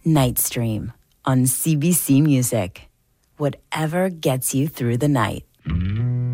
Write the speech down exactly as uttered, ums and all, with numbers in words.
Night Stream on C B C Music. Whatever gets you through the night.